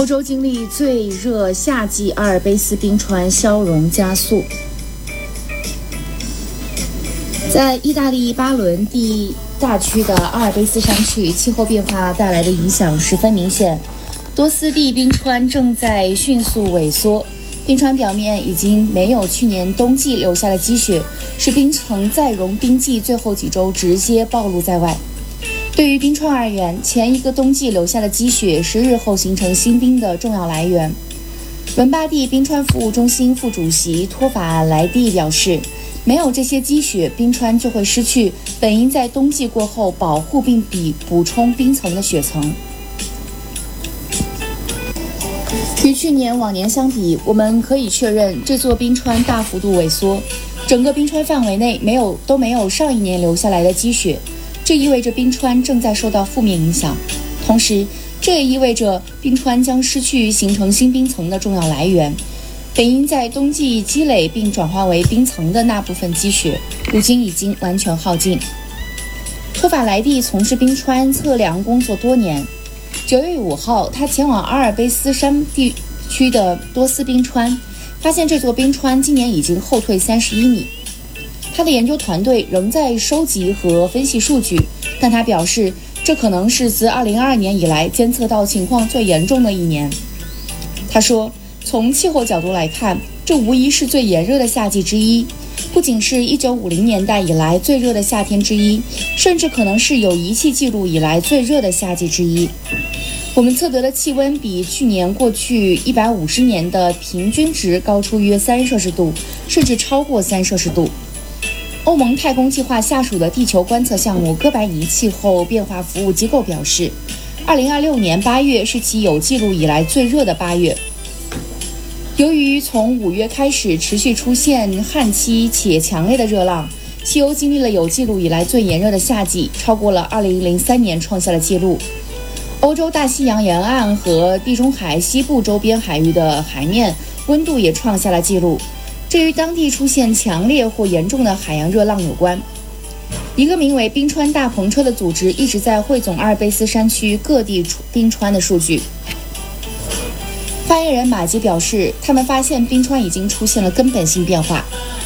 欧洲经历最热夏季，阿尔卑斯冰川消融加速。在意大利巴伦蒂大区的阿尔卑斯山区，气候变化带来的影响十分明显。多斯蒂冰川正在迅速萎缩，冰川表面已经没有去年冬季留下的积雪，使冰层在融冰季最后几周直接暴露在外。对于冰川而言，前一个冬季留下的积雪是日后形成新冰的重要来源。伦巴第冰川服务中心副主席托法莱蒂表示，没有这些积雪，冰川就会失去本应在冬季过后保护并补充冰层的雪层。与去年往年相比，我们可以确认这座冰川大幅度萎缩，整个冰川范围内都没有上一年留下来的积雪，这意味着冰川正在受到负面影响。同时，这也意味着冰川将失去形成新冰层的重要来源。本应在冬季积累并转化为冰层的那部分积雪，如今已经完全耗尽。托法莱蒂从事冰川测量工作多年。9月5号，他前往阿尔卑斯山地区的多斯冰川，发现这座冰川今年已经后退31米。他的研究团队仍在收集和分析数据，但他表示，这可能是自2022年以来监测到情况最严重的一年。他说，从气候角度来看，这无疑是最炎热的夏季之一，不仅是1950年代以来最热的夏天之一，甚至可能是有仪器记录以来最热的夏季之一。我们测得的气温比去年过去150年的平均值高出约3摄氏度，甚至超过3摄氏度。欧盟太空计划下属的地球观测项目哥白尼气候变化服务机构表示，2026年8月是其有记录以来最热的8月。由于从5月开始持续出现旱期且强烈的热浪，西欧经历了有记录以来最炎热的夏季，超过了2003年创下的记录。欧洲大西洋沿岸和地中海西部周边海域的海面温度也创下了记录，这与当地出现强烈或严重的海洋热浪有关。一个名为冰川大篷车的组织一直在汇总阿尔卑斯山区各地冰川的数据。发言人马吉表示，他们发现冰川已经出现了根本性变化，